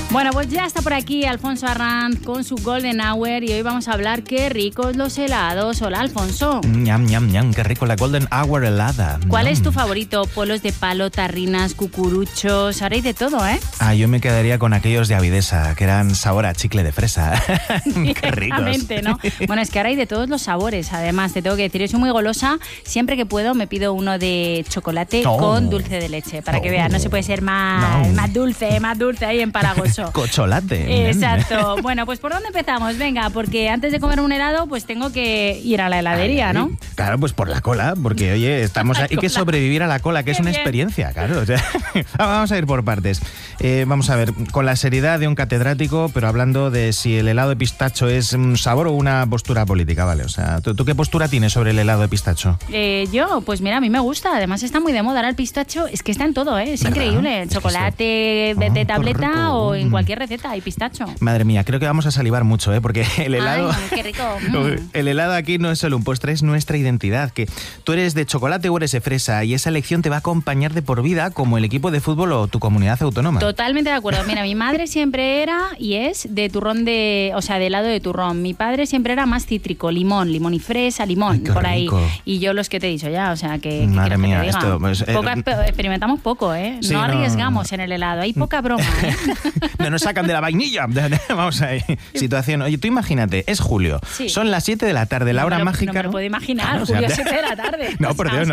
Bueno, pues ya está por aquí Alfonso Arranz con su Golden Hour y hoy vamos a hablar qué ricos los helados. Hola, Alfonso. Ñam, ñam, ñam, qué rico la Golden Hour helada. ¿Cuál es tu favorito? Polos de palo, tarrinas, cucuruchos, ahora hay de todo, ¿eh? Yo me quedaría con aquellos de Avidesa, que eran sabor a chicle de fresa. Qué ricos. ¿No? Bueno, es que ahora hay de todos los sabores, además, te tengo que decir, yo soy muy golosa, siempre que puedo me pido uno de chocolate con dulce de leche, para que veas, no se puede ser más dulce ahí empalagoso. Cocholate. Exacto. Bueno, pues ¿por dónde empezamos? Venga, porque antes de comer un helado, pues tengo que ir a la heladería, ¿no? Claro, pues por la cola, porque oye, hay que sobrevivir a la cola, que es una experiencia, claro. O sea, vamos a ir por partes. Vamos a ver, con la seriedad de un catedrático, pero hablando de si el helado de pistacho es un sabor o una postura política, ¿vale? O sea, ¿tú qué postura tienes sobre el helado de pistacho? Yo, pues mira, a mí me gusta. Además está muy de moda ahora el pistacho. Es que está en todo, ¿eh? Es ¿verdad? Increíble. El chocolate de tableta o en cualquier receta hay pistacho. Madre mía, creo que vamos a salivar mucho, ¿eh? Porque el helado... Ay, qué rico. El helado aquí no es solo un postre, es nuestra identidad. Que tú eres de chocolate o eres de fresa y esa elección te va a acompañar de por vida como el equipo de fútbol o tu comunidad autónoma. Totalmente de acuerdo. Mira, mi madre siempre era y es de turrón de helado de turrón. Mi padre siempre era más cítrico, limón y fresa, limón, ay, por ahí. Rico. Y yo los que te he dicho ya, o sea, que madre mía, que te esto... Pues, experimentamos poco, ¿eh? Sí, no arriesgamos en el helado, hay poca broma, ¿eh? No nos sacan de la vainilla. Vamos ahí. Situación. Oye, tú imagínate, es julio. Sí. Son las 7 de la tarde, la hora mágica. No me lo puedo imaginar, claro, julio 7 de la tarde. No, por Dios, no.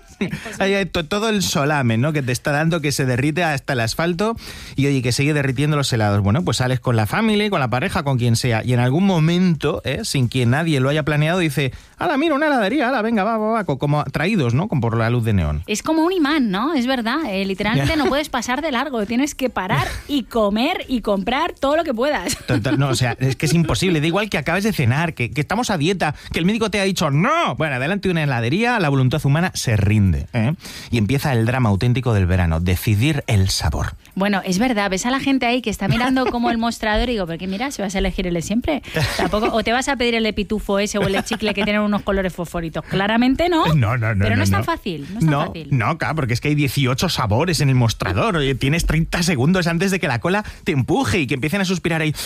Hay todo el solame, ¿no? Que te está dando, que se derrite hasta el asfalto y oye, que sigue derritiendo los helados. Bueno, pues sales con la familia, con la pareja, con quien sea, y en algún momento, sin que nadie lo haya planeado, dice, ¡hala, mira, una heladería! ¡Hala, venga, va! Como atraídos, ¿no? Como por la luz de neón. Es como un imán, ¿no? Es verdad. Literalmente no puedes pasar de largo. Tienes que parar y comer y comprar todo lo que puedas. Total, no, o sea, es que es imposible. Da igual que acabes de cenar, que estamos a dieta, que el médico te ha dicho ¡no! Bueno, delante de una heladería, la voluntad humana se rinde, ¿eh? Y empieza el drama auténtico del verano, decidir el sabor. Bueno, es verdad, ves a la gente ahí que está mirando como el mostrador y digo, ¿pero qué mira? Si vas a elegir el de siempre. Tampoco, o te vas a pedir el de pitufo ese o el de chicle que tienen unos colores fosforitos. Claramente no. No. Pero no es tan fácil. No, claro, porque es que hay 18 sabores en el mostrador. Tienes 30 segundos antes de que la cola te empuje y que empiecen a suspirar ahí.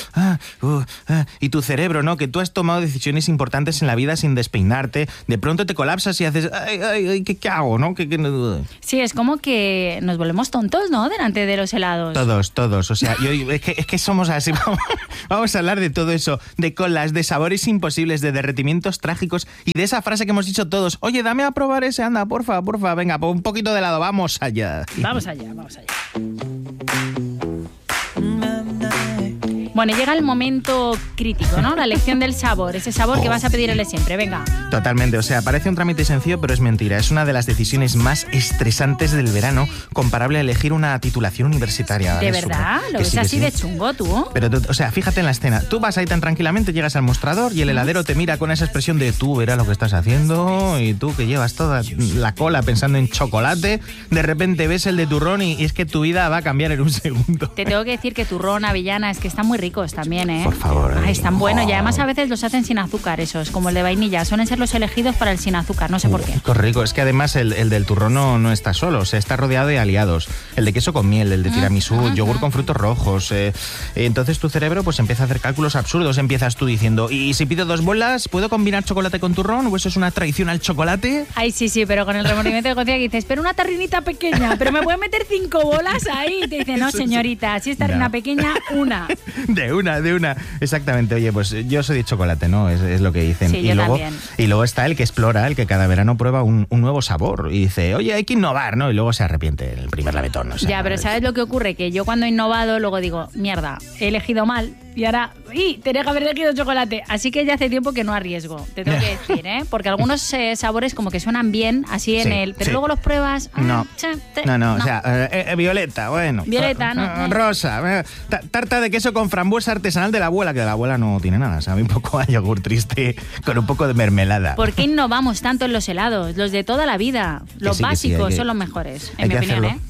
Y tu cerebro, ¿no? Que tú has tomado decisiones importantes en la vida sin despeinarte. De pronto te colapsas y haces, ay, ¿qué hago, no? Sí, es como que nos volvemos tontos, ¿no? Delante de los helados. Todos. O sea, es que somos así. Vamos a hablar de todo eso, de colas, de sabores imposibles, de derretimientos trágicos y de esa frase que hemos dicho todos. Oye, dame a probar ese, anda, porfa, venga, un poquito de helado, vamos allá. Vamos allá. Bueno, llega el momento crítico, ¿no? La elección del sabor, ese sabor que vas a pedir el de siempre, venga. Totalmente, o sea, parece un trámite sencillo, pero es mentira. Es una de las decisiones más estresantes del verano, comparable a elegir una titulación universitaria. ¿De verdad? ¿Lo ves así de chungo tú? Pero, o sea, fíjate en la escena. Tú vas ahí tan tranquilamente, llegas al mostrador y el heladero te mira con esa expresión de tú verás lo que estás haciendo y tú que llevas toda la cola pensando en chocolate, de repente ves el de turrón y es que tu vida va a cambiar en un segundo. Te tengo que decir que turrón, avellana, es que están muy ricos también, ¿eh? Por favor. Están buenos y además a veces los hacen sin azúcar esos, como el de vainilla. Suelen ser los elegidos para el sin azúcar, no sé por qué. Qué rico. Es que además el del turrón no está solo, o sea, está rodeado de aliados. El de queso con miel, el de tiramisú, yogur con frutos rojos. Entonces tu cerebro pues empieza a hacer cálculos absurdos. Empiezas tú diciendo, ¿y si pido 2 bolas, puedo combinar chocolate con turrón? ¿O eso es una traición al chocolate? Ay, sí, pero con el remordimiento de conciencia que dices, pero una tarrinita pequeña, pero me pueden meter 5 bolas ahí. Y te dice, no, señorita, si es tarrina pequeña, una. De una. Exactamente. Oye, pues yo soy de chocolate, ¿no? Es lo que dicen. Sí, yo también. Y luego está el que explora, el que cada verano prueba un nuevo sabor y dice, oye, hay que innovar, ¿no? Y luego se arrepiente en el primer lametón, ¿no? Ya, pero ¿sabes lo que ocurre? Que yo cuando he innovado, luego digo, mierda, he elegido mal y ahora, tenía que haber elegido chocolate. Así que ya hace tiempo que no arriesgo, te tengo que decir, ¿eh? Porque algunos sabores como que suenan bien así en el... Pero luego los pruebas... No, o sea, violeta, bueno. Violeta, no. Rosa, tarta de queso con frambuesa artesanal de la abuela, que de la abuela no tiene nada, sabe un poco a yogur triste con un poco de mermelada. ¿Por qué innovamos tanto en los helados? Los de toda la vida, los básicos son los mejores, en mi opinión, ¿eh?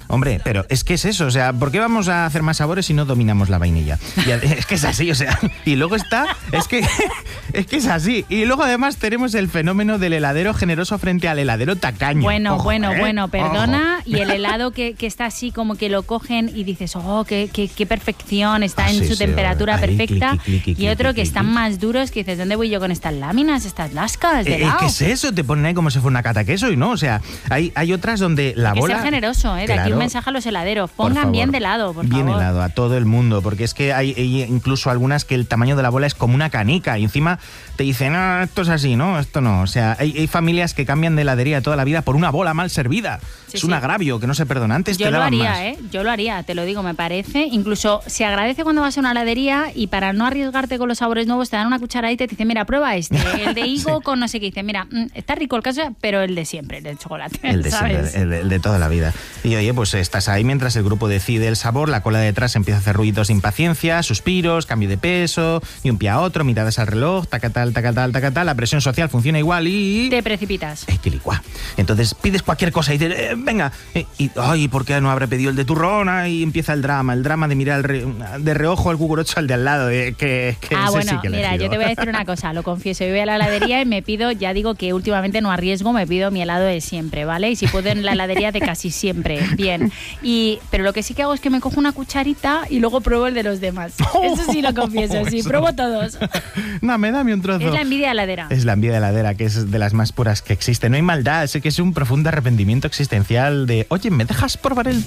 Hombre, pero es que es eso, o sea, ¿por qué vamos a hacer más sabores si no dominamos la vainilla? Es que es así, o sea, y luego está, es que es así. Y luego además tenemos el fenómeno del heladero generoso frente al heladero tacaño. Bueno, perdona. Ojo. Y el helado que está así como que lo cogen y dices, oh, qué perfección, está en su temperatura perfecta. Y otro que están más duros que dices, ¿dónde voy yo con estas láminas, estas lascas de helado? ¿Qué es eso? Te ponen ahí como si fuera una cata queso y no, o sea, hay otras donde la bola... Hay que ser generoso, ¿eh? De aquí un mensaje a los heladeros. Pongan bien de helado, por favor. Bien helado a todo el mundo, porque es que hay incluso algunas que el tamaño de la bola es como una canica y encima te dicen, no, esto es así, no, esto no. O sea, hay familias que cambian de heladería toda la vida por una bola mal servida. Es un agravio que no se perdona. Antes te daban más. Yo lo haría, te lo digo, me parece. Incluso se agradece cuando vas a una heladería y para no arriesgarte con los sabores nuevos te dan una cucharadita y te dicen, mira, prueba este, el de higo con no sé qué. Dicen, mira, está rico el caso, pero el de siempre, el del chocolate. El de ¿sabes? siempre, el de toda la vida. Y oye, pues estás ahí mientras el grupo decide el sabor, la cola de detrás empieza a hacer ruidos de impaciencia, suspiros, cambio de peso, y un pie a otro, miradas al reloj, tacatal, la presión social funciona igual y... Te precipitas. Quilicua. Entonces pides cualquier cosa y dices, venga, ay, ¿por qué no habré pedido el de turrón? Y empieza el drama de mirar de reojo al cucurocho al de al lado. Bueno, sí que mira, yo te voy a decir una cosa, lo confieso, yo voy a la heladería y me pido, ya digo que últimamente no arriesgo, me pido mi helado de siempre, ¿vale? Y si puedo en la heladería de casi siempre, bien. Pero lo que sí que hago es que me cojo una cucharita y luego pruebo el de los demás. Eso sí lo confieso, sí, pruebo todos. Dame un trozo. Es la envidia heladera. Es la envidia heladera, que es de las más puras que existe. No hay maldad, sé que es un profundo arrepentimiento existencial de, oye, ¿me dejas probar el